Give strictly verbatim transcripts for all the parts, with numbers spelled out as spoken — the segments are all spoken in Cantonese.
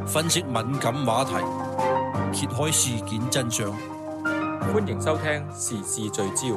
分析敏感話題，揭開事件真相。 歡迎收聽時事聚焦。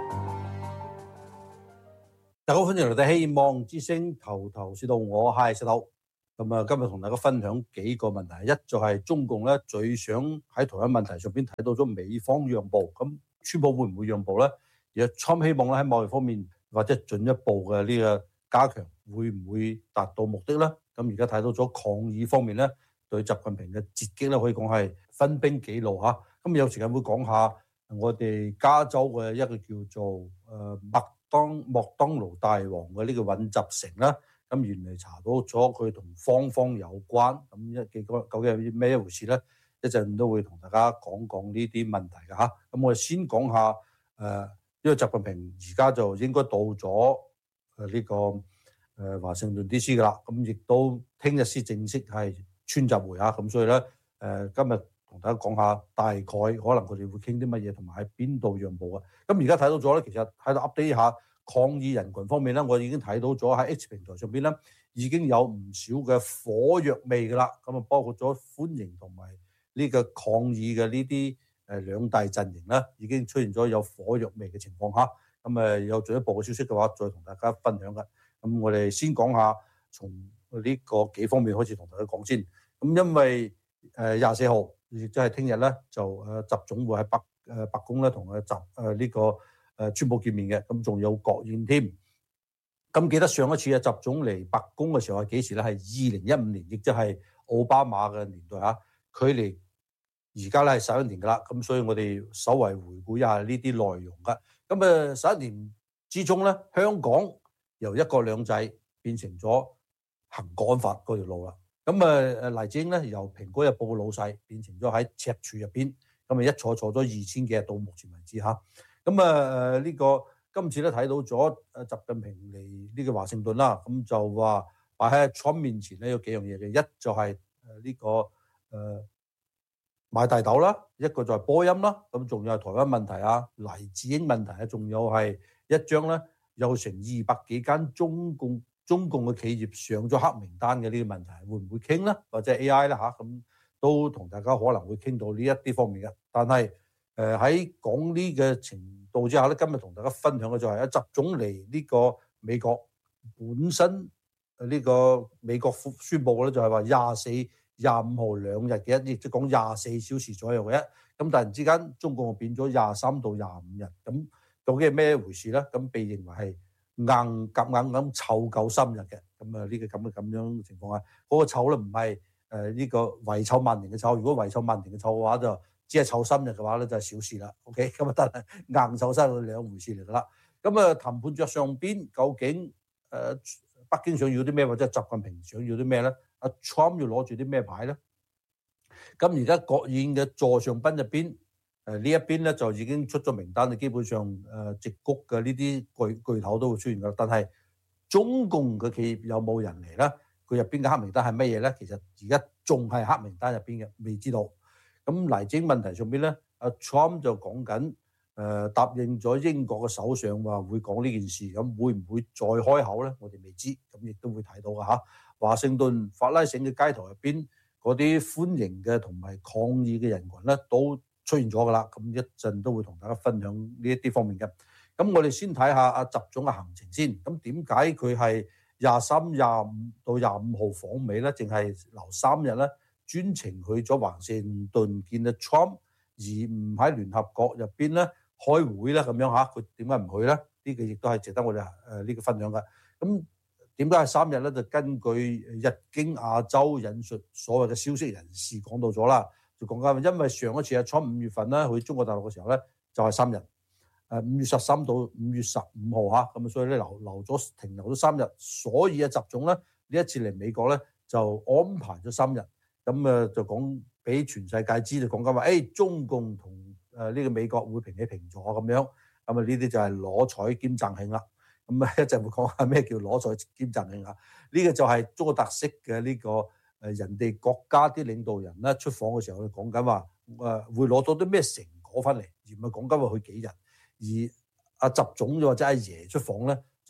大家好，歡迎嚟到希望之聲頭頭是道，我係石頭。咁啊，今日同大家分享幾個問題。一就係中共咧最想喺台灣問題上邊睇到咗美方讓步，咁川普會唔會讓步咧？而川希望咧喺貿易方面或者進一步嘅呢個加強，會唔會達到目的咧？咁而家睇到咗抗議方面咧，對習近平嘅截擊咧，可以講係分兵幾路嚇。咁有時間會講下我哋加州嘅一個叫做誒麥當麥當勞大王嘅呢個尹習成啦。咁原來查到咗佢同方方有關，咁一幾個究竟有啲咩一回事咧？一陣都會同大家講講呢啲問題嘅嚇。咁我哋先講下誒，因為習近平而家就應該到咗誒呢個誒華盛頓 D C 噶啦，咁亦都聽日先正式係川習會嚇。咁所以咧誒今日同大家講下大概可能佢哋會傾啲乜嘢，同埋喺邊度讓步啊。咁而家睇到咗咧，其實喺度 update 一下。抗議人群方面咧，我已經睇到咗喺 X 平台上邊咧，已經有唔少嘅火藥味噶啦。咁啊，包括咗歡迎同埋呢個抗議嘅呢啲誒兩大陣營咧，已經出現咗有火藥味嘅情況下。咁誒有進一步嘅消息嘅話，再同大家分享嘅。咁我哋先講下從呢個幾方面開始同大家講先。咁因為誒廿四號，亦即係聽日咧，就誒習總會喺北誒白宮咧同佢習誒呢個。誒川普見面嘅，咁仲有國宴添。咁記得上一次啊，習總嚟白宮嘅時候係幾時咧？係二零一五年，亦即係奧巴馬嘅年代嚇。距離而家咧係十一年噶啦。咁所以我哋稍為回顧一下呢啲內容噶。咁誒十一年之中咧，香港由一國兩制變成咗行國安法嗰條路啦。咁誒誒黎智英咧由蘋果日報嘅老細變成咗喺赤柱入邊，咁啊一坐坐咗二千幾日到目前為止嚇。咁啊誒呢個今次咧睇到咗誒習近平嚟呢個華盛頓啦，咁就話擺喺 Trump 面前咧有幾樣嘢嘅，一就係誒呢個誒買大豆啦，一個就係波音啦，咁仲有係台灣問題啊、黎智英問題啊，仲有係一張咧有成二百幾間中共中共嘅企業上咗黑名單嘅呢個問題，會唔會傾咧？或者 A I 啦嚇，咁都同大家可能會傾到呢一啲方面嘅，但係。誒喺講呢個程度之下咧，今日同大家分享嘅就係啊習總嚟呢個美國本身呢個美國宣佈嘅咧，就係話廿四、廿五號兩日嘅一，亦即係講廿四小時左右嘅一。咁突然之間，中共變咗廿三到廿五日，咁究竟係咩回事咧？咁被認為係硬夾硬咁湊夠三日嘅，咁啊呢個咁嘅咁樣嘅情況下，嗰、那個湊咧唔係誒呢個遺臭萬年嘅臭，如果遺臭萬年嘅臭嘅話就。只係湊三日嘅話咧，就係小事啦。OK，咁啊，但係硬湊三日兩回事嚟噶啦。咁啊，談判桌上邊究竟誒、呃、北京想要啲咩，或者習近平想要啲咩咧？阿 Trump 要攞住啲咩牌咧？咁而家國宴嘅座上賓入邊，誒、呃、呢一邊咧就已經出咗名單，基本上誒矽谷嘅呢啲巨巨頭都會出現噶。但係中共嘅企業有冇人嚟咧？佢入邊嘅黑名單係乜嘢咧？其實而家仲係黑名單入邊嘅，未知道。咁黎智英問題上邊咧，阿 Trump 就講緊誒答應咗英國嘅首相話會講呢件事，咁會唔會再開口咧？我哋未知，咁亦都會睇到嘅嚇。華盛頓法拉盛嘅街頭入邊嗰啲歡迎嘅同埋抗議嘅人群咧，都出現咗噶啦。咁一陣都會同大家分享呢一啲方面嘅。咁我哋先睇下阿習總嘅行程先。咁點解佢係廿三、廿五到廿五號訪美咧？淨係留三日咧？專程去咗華盛頓見阿 Trump，而唔喺聯合國入邊咧開會咧咁樣嚇，佢點解唔去咧？呢個亦都係值得我哋誒呢個分享嘅。咁點解係三日咧？就根據日經亞洲引述所謂嘅消息人士講到咗啦，就講緊因為上一次阿 Trump 五月份咧去中國大陸嘅時候咧就係三日，誒五月十三到五月十五號嚇，咁所以咧留留咗停留咗三日，所以阿習總咧呢一次嚟美國咧就安排咗三日。咁誒就講俾全世界知，就講緊話，誒中共同誒呢個美國會平起平坐咁樣，咁啊呢啲就係攞彩兼贈慶啦。咁啊一陣會講下咩叫攞彩兼贈慶啊？呢個就係中國特色嘅呢個誒人哋國家啲領導人咧出訪嘅時候，講緊話誒會攞到啲咩成果翻嚟，而唔係講緊話去幾日。而阿習總或者阿爺出訪咧，就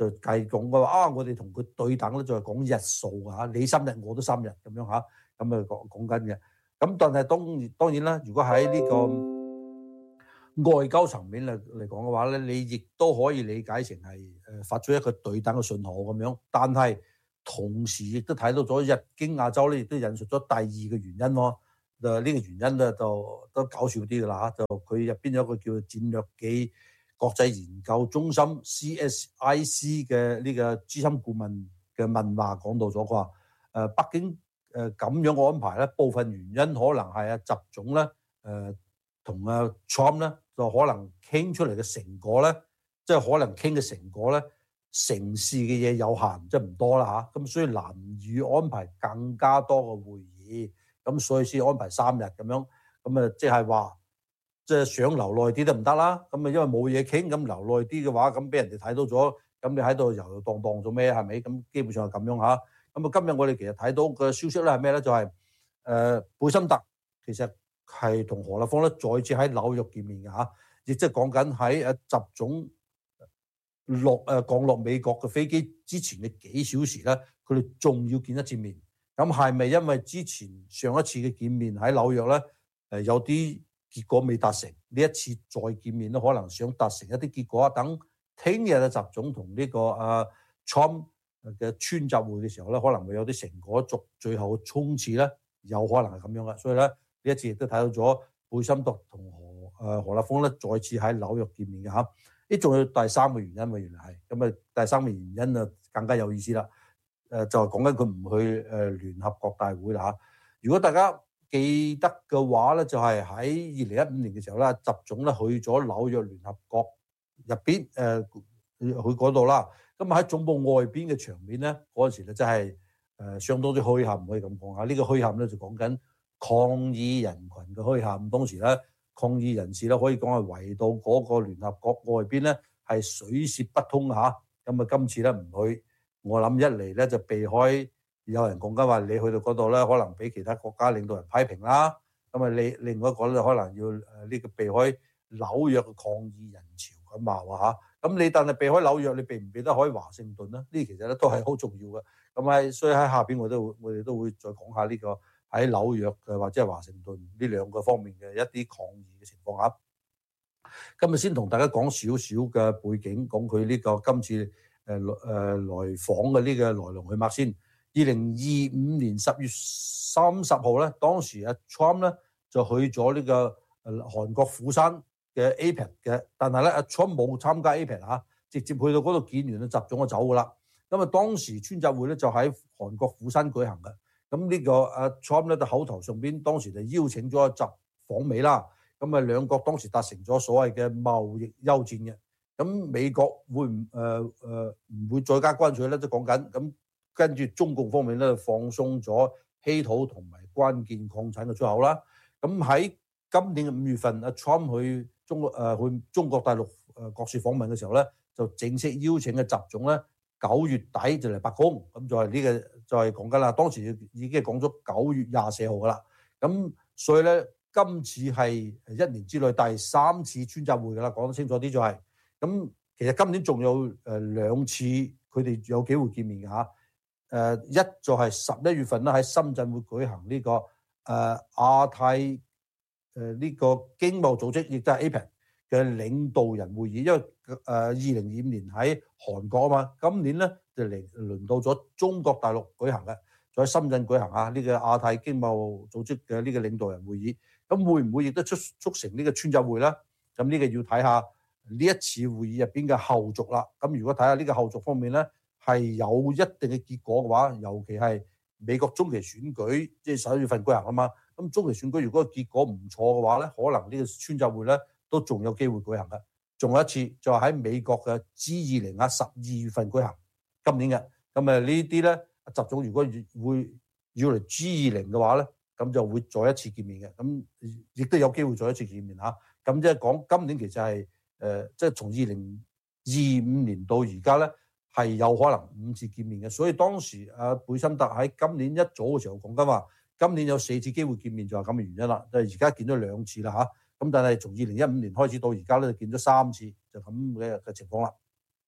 就計講嘅話啊，我哋同佢對等咧，就係講日數啊，你三日我都三日咁樣嚇，咁啊講講緊嘅。咁但係當然當然啦，如果喺呢個外交層面嚟嚟講嘅話咧，你亦都可以理解成係誒發出一個對等嘅信號咁樣。但係同時亦都睇到咗日經亞洲咧，亦都引述咗第二個原因咯。誒呢個原因咧就都搞笑啲㗎啦嚇，就佢入邊有一個叫做戰略暨國際研究中心 C S I C 嘅呢個資深顧問嘅問話講到咗，佢話誒北京誒咁樣嘅安排咧，部分原因可能係阿習總咧誒同阿 Trump 咧就可能傾出嚟嘅成果咧，即係可能傾嘅成果咧，成事嘅嘢有限，即係唔多啦嚇。咁所以難以安排更加多嘅會議，咁所以先安排三日咁樣。咁啊，即係話。即係想留耐啲都唔得啦，咁啊因為冇嘢傾，咁留耐啲嘅話，咁俾人哋睇到咗，咁你喺度遊遊蕩蕩做咩？係咪？咁基本上係咁樣嚇。咁啊今日我哋其實睇到嘅消息咧係咩咧？就係誒貝森特其實係同何立峰咧再次喺紐約見面嘅嚇，亦即係講緊喺誒習總落誒降落美國嘅飛機之前嘅幾小時咧，佢哋仲要見一次面。咁係咪因為之前上一次嘅見面喺紐約咧誒有啲結果未達成，呢一次再見面都可能想達成一啲結果。等聽日嘅習總同呢個啊 Trump 嘅川習會嘅時候咧，可能會有啲成果，逐最後嘅衝刺咧，有可能係咁樣嘅。所以咧呢一次亦都睇到咗貝森特同何誒何立峰咧再次喺紐約見面嘅嚇。呢仲有第三個原因喎，原來係咁啊，第三個原因啊更加有意思啦。誒就係講緊佢唔去誒聯合國大會啦嚇。如果大家記得嘅話咧，就係喺二零一五年嘅時候咧，習總咧去咗紐約聯合國入邊誒去嗰度啦。咁喺總部外邊嘅場面咧，嗰陣時咧真係誒相當之墟冚，可以咁講下。呢個墟冚咧就講緊抗議人群嘅墟冚。當時咧抗議人士咧可以講係圍到嗰個聯合國外邊咧係水泄不通嚇。咁啊今次咧唔去，我諗一嚟咧就避開。有人講緊話，你去到嗰度咧，可能俾其他國家領導人批評啦。咁啊，你另外一個咧，可能要誒呢個避開紐約嘅抗議人潮咁話話嚇。咁你但係避開紐約，你避唔避得開華盛頓咧？呢其實咧都係好重要嘅。咁喺所以喺下邊我都會我哋都會再講下呢個喺紐約嘅或者係華盛頓呢兩個方面嘅一啲抗議嘅情況嚇。今日先同大家講少少嘅背景，講佢呢個今次誒誒來訪嘅呢個來龍去脈先。二零二五年十月三十號咧，當時阿 Trump 咧就去咗呢個誒韓國釜山嘅 A P E C 嘅，但係咧阿 Trump 冇參加 A P E C 嚇，直接去到嗰度見完咧習總就走噶啦。咁啊當時川習會咧就喺韓國釜山舉行嘅，咁呢個阿 Trump 咧就口頭上邊當時就邀請咗阿習訪美啦。咁啊兩國當時達成咗所謂嘅貿易休戰嘅，咁美國會唔誒誒唔會再加關稅咧？都講緊咁。跟住中共方面咧放鬆咗稀土同埋關鍵礦產嘅出口啦。咁喺今年嘅五月份，阿 Trump 去中國誒、呃、去中國大陸誒國事訪問嘅時候咧，就正式邀請嘅習總咧九月底就嚟白宮。咁就係呢、這個就係講緊啦。當時已經係講咗九月廿四號噶啦。咁所以咧今次係一年之內第三次川習會噶啦。講得清楚啲就係、是、咁。其實今年仲有誒兩次佢哋有機會見面嘅嚇。誒一就係十一月份咧喺深圳會舉行呢、這個誒、呃、亞太誒呢、呃這個經貿組織，亦都係 A P E C 嘅領導人會議。因為誒二零二五年喺韓國啊嘛，今年咧就嚟輪到咗中國大陸舉行嘅，就喺深圳舉行啊呢、這個亞太經貿組織嘅呢個領導人會議。咁會唔會亦都促促成呢個川習會咧？咁呢個要睇下呢一次會議入邊嘅後續啦。咁如果睇下呢個後續方面咧，係有一定嘅結果嘅話，尤其係美國中期選舉，即係十一月份舉行啊嘛。咁中期選舉如果結果唔錯嘅話咧，可能呢個川習會咧都仲有機會舉行嘅。仲有一次就係喺美國嘅 G 二十啊，十二月份舉行，今年嘅。咁啊呢啲咧，習總如果會要嚟 G 二十嘅話咧，咁就會再一次見面嘅。咁亦都有機會再一次見面嚇。咁即係講今年其實係誒，即係從二零二五年到而家咧。係有可能五次見面嘅，所以當時阿貝森特喺今年一早嘅時候講緊話，今年有四次機會見面就係咁嘅原因啦。就係而家見咗兩次啦嚇，咁但係從二零一五年開始到而家咧，就見咗三次，就咁嘅嘅情況啦。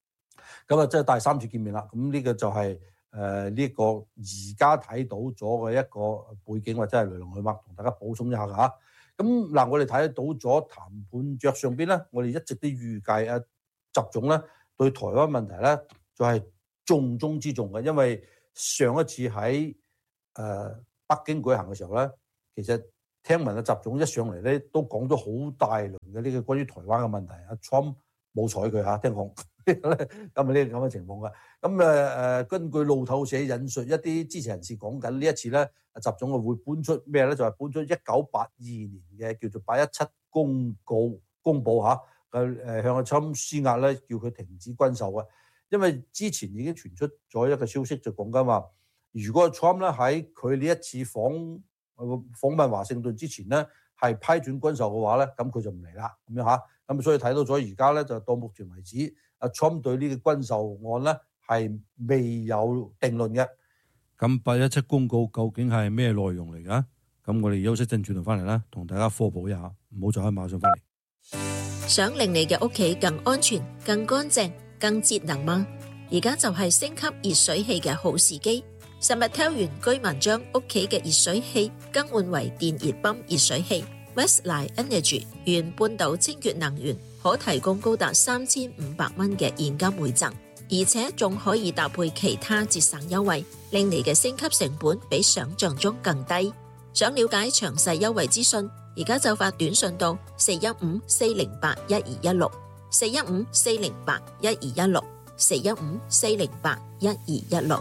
咁啊，即係第三次見面啦。咁呢個就係誒呢個而家睇到咗嘅一個背景，或者係來龍去脈，同大家補充一下㗎嚇。咁嗱，我哋睇到咗談判桌上邊咧，我哋一直都預計啊，習總咧對台灣問題咧就係重中之重嘅，因為上一次喺誒、呃、北京舉行嘅時候咧，其實聽聞啊習總一上嚟咧都講咗好大輪嘅呢個關於台灣嘅問題，阿 Trump 冇睬佢嚇，聽講咁啊呢個咁嘅情況嘅。咁誒誒，根據路透社引述一啲支持人士講緊呢一次咧，阿習總啊會搬出咩咧？就係、是、搬出一九八二年嘅叫做八一七公告公佈嚇，誒誒向阿 Trump 施壓咧，叫佢停止軍售嘅。因為之前已經傳出咗一個消息，就講緊話，如果 Trump 咧喺佢呢一次訪訪問華盛頓之前咧，係批准軍售嘅話咧，咁佢就唔嚟啦，咁樣嚇。咁所以睇到咗而家咧，就到目前為止，阿 Trump 對呢個軍售案咧係未有定論嘅。 咁八一七公告究竟係咩內容嚟㗎？咁我哋休息陣轉頭翻嚟啦，同大家科普一下，唔好就喺馬上翻嚟。 想令你嘅屋企更安全、更乾淨、更節能嗎？而家就係升級熱水器嘅好時機。實物挑完居民將屋企嘅熱水器更換為電熱泵熱水器 Westline Energy 原半島清潔能源，可提供高達三千五百蚊嘅現金回贈，而且仲可以搭配其他節省優惠，令你嘅升級成本比想象中更低。想了解詳細優惠資訊，而家就發短信到四一五四零八一二一六四一五四零八一二一六四一五四零八一二一六。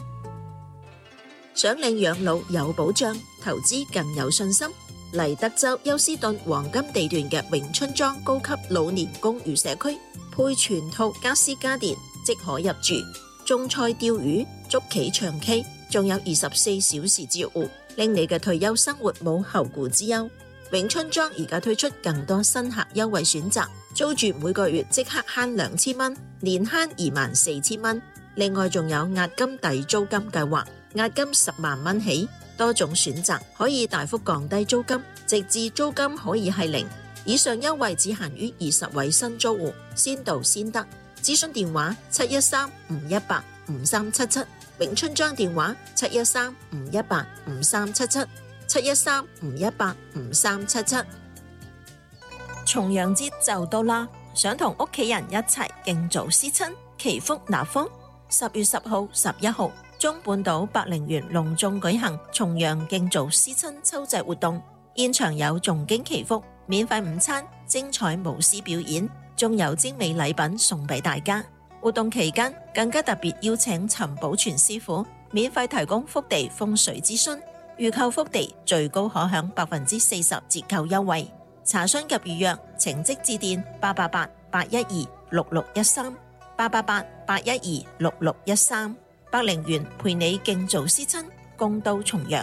想令養老有保障，投資更有信心，嚟德州休斯頓黃金地段嘅永春莊高級老年公寓社區，配全套家私家電即可入住，種菜釣魚、捉棋唱 K， 仲有二十四小時照護，令你嘅退休生活冇後顧之憂。永春莊而家推出更多新客優惠選擇，租住每個月即刻慳兩千蚊，年慳二萬四千蚊。另外仲有押金抵租金計劃，押金十萬蚊起，多種選擇可以大幅降低租金，直至租金可以係零。以上優惠只限於二十位新租戶，先到先得。諮詢電話七一三五一八五三七七，永春莊電話七一三五一八五三七七，七一三五一八五三七七。重陽節就到啦，想同屋企人一齊敬祖思親，祈福納福。十月十號、十一號，中半島百靈園隆重舉行重陽敬祖思親秋祭活動，現場有誦經祈福、免費午餐、精彩舞獅表演，仲有精美禮品送俾大家。活動期間更加特別邀請陳寶全師傅免費提供福地風水諮詢，預購福地最高可享百分之四十折扣優惠。查詢及預約請即致電八八八八一二六六一三。八八八八一二六六一三，百靈園陪你敬祖思親，共度重陽。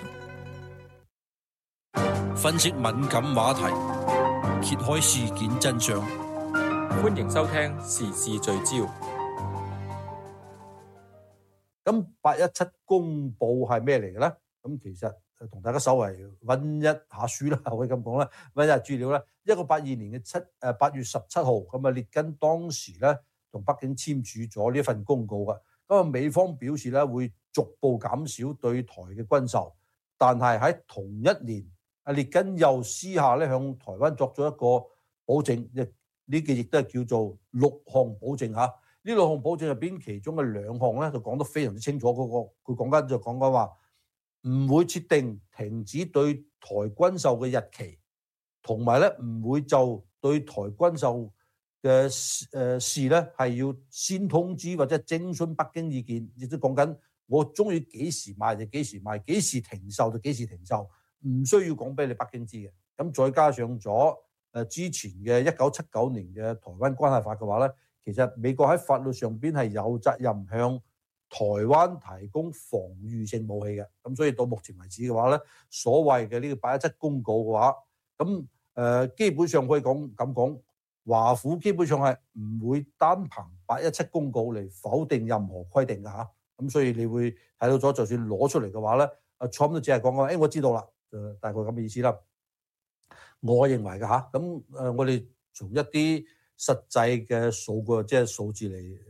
分析敏感話題，揭開事件真相。 歡迎收聽時事聚焦。 咁八一七公報係咩嚟嘅咧？咁其實同大家稍微揾一下書啦，可以咁講啦，揾一下資料啦。一九八二年嘅七誒八月十七號，咁啊列根當時咧，同北京簽署咗呢份公告嘅，咁啊美方表示咧會逐步減少對台嘅軍售，但係喺同一年，阿列根又私下咧向台灣作咗一個保證，亦呢個亦都係叫做六項保證嚇。呢六項保證入邊，其中嘅兩項咧就講得非常之清楚。嗰個佢講緊就講緊話唔會設定停止對台軍售嘅日期，同埋咧唔會就對台軍售嘅誒事咧係要先通知或者徵詢北京意見，亦都講緊我中意幾時賣就幾時賣，幾時停售就幾時停售，唔需要講俾你北京知嘅。咁再加上咗誒之前嘅一九七九年嘅台灣關係法嘅話咧，其實美國喺法律上邊係有責任向台灣提供防禦性武器嘅。咁所以到目前為止嘅話咧，所謂嘅呢個八一七公告嘅話，咁誒、呃、基本上可以講咁講。華府基本上係唔會單憑八一七公告嚟否定任何規定嘅嚇，咁所以你會睇到咗，就算攞出嚟嘅話咧，阿 Trump 都只係講講，誒我知道啦，就大概咁嘅意思啦。我認為嘅嚇，咁誒我哋從一啲實際嘅數據，即係數字嚟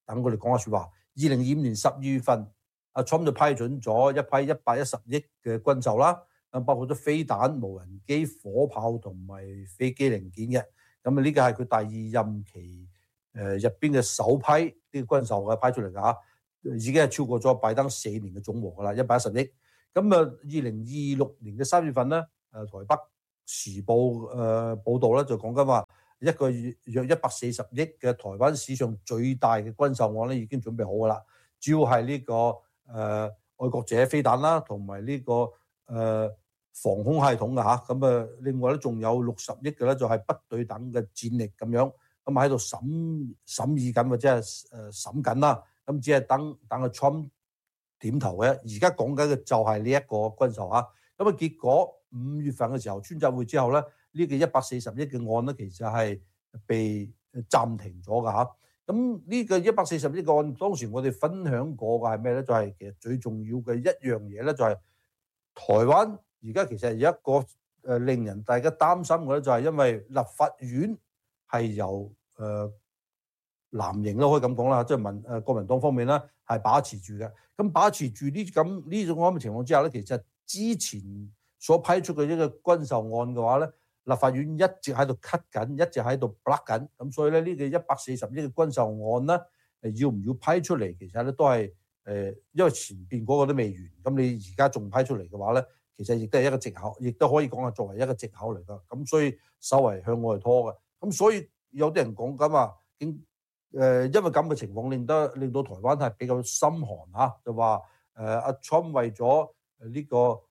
等我哋講下説話。二零二五年十二月份，阿 Trump 就批准咗一批一百一十億嘅軍售啦，咁包括咗飛彈、無人機、火炮同埋飛機零件嘅。咁啊，呢個係佢第二任期誒入邊嘅首批呢個軍售嘅批出嚟㗎嚇，已經係超過咗拜登四年嘅總和㗎啦，一百一十億。咁啊，二零二六年嘅三月份咧，誒台北時報誒報導咧就講緊話，一個約一百四十億嘅台灣史上最大嘅軍售案咧已經準備好㗎啦，主要係呢、這個誒、呃、愛國者飛彈啦，同埋呢個誒、呃、防空系統㗎嚇。咁啊，另外咧仲有六十億嘅咧就係不對等嘅戰力咁樣，咁喺度審審議緊或者係誒審緊啦。咁只係等等阿 Trump 點頭嘅。而家講緊嘅就係呢一個軍售嚇。咁啊，結果五月份嘅時候，川習會之後咧，呢、這個一百四十億嘅案咧，其實係被暫停咗㗎嚇。咁呢個一百四十億嘅案，當時我哋分享過嘅係咩咧？就係、是、其實最重要嘅一樣嘢咧，就係台灣而家其實有一個誒令人大家擔心嘅咧，就係因為立法院係由誒、呃、藍營都可以咁講啦，即係民誒國民黨方面咧係把持住嘅。咁把持住呢咁呢種咁嘅情況之下咧，其實之前所批出嘅一個軍售案嘅話咧，立法院一直喺度 cut 緊，一直喺度 block 緊。咁所以咧呢個一百四十億嘅軍售案咧，誒要唔要批出嚟，其實咧都係誒、呃，因為前邊嗰個都未完，咁你而家仲批出嚟嘅話咧，其實亦都係一個藉口，亦都可以講係作為一個藉口嚟㗎。咁所以稍為向外拖嘅。咁所以有啲人講緊話，經誒因為咁嘅情況，令得令到台灣係比較心寒嚇，就話誒阿 Trump 為咗呢個誒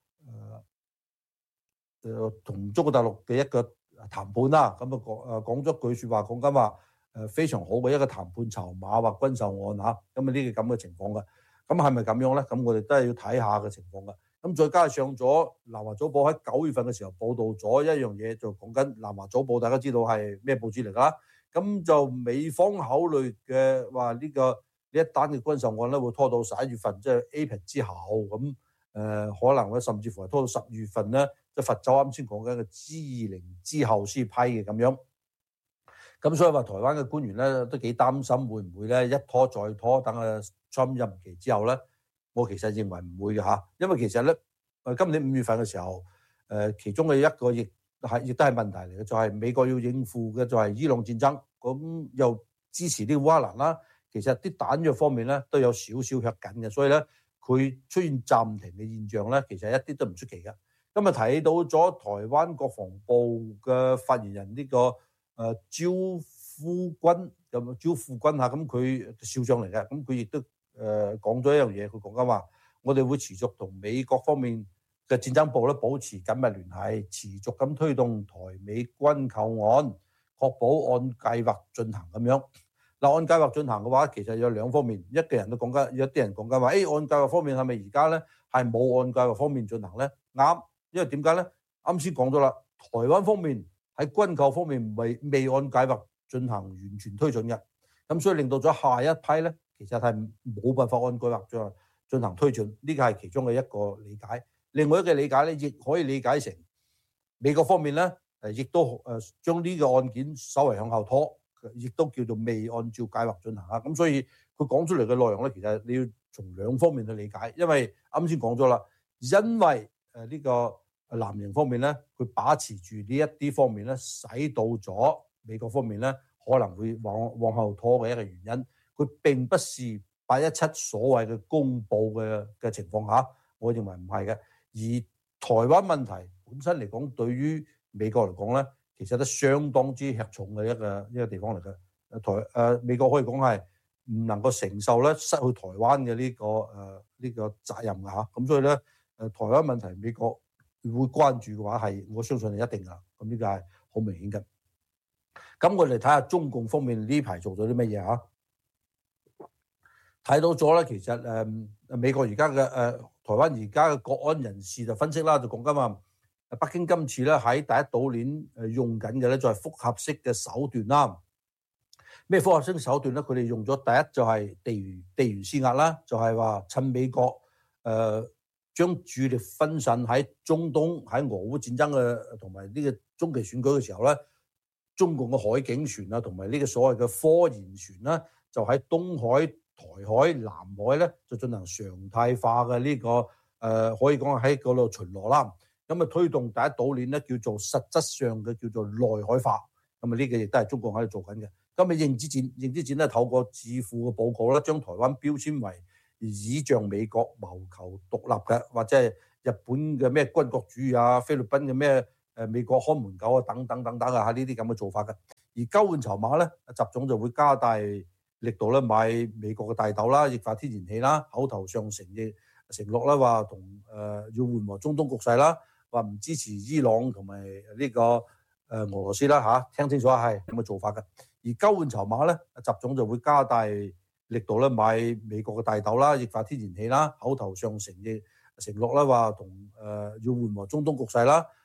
誒同中國大陸嘅一個談判啦，咁啊講誒講咗句説話，講緊話誒非常好嘅一個談判籌碼或軍售案嚇，咁啊呢個咁嘅情況嘅。咁係咪咁樣咧？咁我哋都係要睇下嘅情況嘅。咁再加上咗南華早報喺九月份嘅時候報導咗一樣嘢，就講緊南華早報，大家知道係咩報紙嚟㗎啦？咁就美方考慮嘅話呢個呢一單嘅軍售案咧，會拖到十一月份，即係 A P E C 之後，咁誒、呃、可能咧甚至乎係拖到十月份咧，即係佛州啱先講緊嘅 G 二零之後先批嘅咁樣。咁所以話台灣嘅官員咧都幾擔心，會唔會咧一拖再拖，等阿 Trump 任期之後咧？我其實認為唔會嘅嚇，因為其實咧誒今年五月份嘅時候，誒、呃、其中嘅一個亦係亦都係問題嚟嘅，就係、是、美國要應付嘅就係伊朗戰爭，咁又支持啲烏克蘭啦。其實啲彈藥方面咧都有少少吃緊嘅，所以咧佢出現暫停嘅現象咧，其實一啲都唔出奇嘅。今日睇到咗台灣國防部嘅發言人呢、這個誒、呃、焦夫軍咁焦富軍嚇，咁佢少將嚟嘅，咁佢亦都誒講咗一樣嘢，佢講緊話，我哋會持續同美國方面嘅戰爭部咧保持緊密聯繫，持續咁推動台美軍購案，確保按計劃進行咁樣。嗱，按計劃進行嘅話，其實有兩方面，一個人都講緊，有啲人講緊話，誒、欸、按計劃方面係咪而家咧係冇按計劃方面進行咧？啱，因為點解咧？啱先講咗啦，台灣方面喺軍購方面未未按計劃進行完全推進嘅，咁所以令到咗下一批咧，其實係冇辦法按計劃進進行推進，呢個係其中嘅一個理解。另外一個理解咧，亦可以理解成美國方面咧，誒亦都誒將呢個案件稍微向後拖，亦都叫做未按照計劃進行啊。咁所以佢講出嚟嘅內容咧，其實你要從兩方面去理解，因為啱先講咗啦，因為誒呢個藍營方面咧，佢把持住呢一啲方面咧，使到咗美國方面咧可能會往往後拖嘅一個原因，佢並不是八一七所謂嘅公佈嘅嘅情況下，我認為唔係嘅。而台灣問題本身嚟講，對於美國嚟講咧，其實都相當之吃重嘅一個一個地方嚟嘅。台誒、呃、美國可以講係唔能夠承受咧失去台灣嘅呢、這個誒呢、呃這個責任㗎嚇。咁所以咧誒、呃、台灣問題美國會關注嘅話係，我相信係一定㗎。咁呢個係好明顯嘅。咁我哋睇下中共方面呢排做咗啲乜嘢嚇？睇到咗咧，其實誒、呃、美國而家嘅誒台灣而家嘅國安人士就分析啦，就講緊話北京今次咧喺第一島鏈誒用緊嘅咧就係複合式嘅手段啦。咩複合式嘅手段咧？佢哋用咗第一就係地緣地緣施壓啦，就係、是、話趁美國誒、呃、將注意力分散喺中東喺俄烏戰爭嘅同埋呢個中期選舉嘅時候咧，中共嘅海警船啊同埋呢個所謂嘅科研船啦， 就喺東海、台海、南海咧就進行常態化嘅呢、這個誒、呃，可以講喺嗰度巡邏啦。咁啊推動第一島鏈咧叫做實質上嘅叫做內海化。咁啊呢個亦都係中共喺度做緊嘅。咁啊認知戰，認知戰咧透過智庫嘅報告咧，將台灣標籤為倚仗美國謀求獨立嘅，或者係日本嘅咩軍國主義啊，菲律賓嘅咩誒美國看門狗啊等等等等啊，呢啲咁嘅做法嘅。而交換籌碼咧，習總就會加大力度咧買美國嘅大豆啦、液化天然氣啦，口頭上承認承諾啦話同誒要緩和中東局勢啦，話唔支持伊朗同埋呢個誒俄羅斯啦嚇，聽清楚係咁嘅做法嘅。而交換籌碼咧，習總就會加大力度咧買美國嘅大豆啦、液化天然氣啦，口頭上承認承諾啦話同誒要緩和中東局勢啦，